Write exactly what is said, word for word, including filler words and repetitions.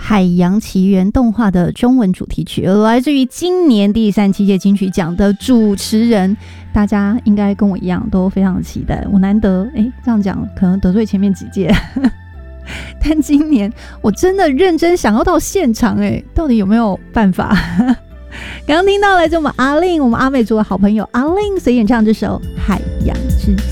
海洋奇缘动画的中文主题曲，来自于今年第三七届金曲奖的主持人，大家应该跟我一样都非常的期待。我难得哎，这样讲可能得罪前面几届但今年我真的认真想要到现场，哎，到底有没有办法刚刚听到来自我们阿令我们阿美族的好朋友阿令所演唱这首海洋之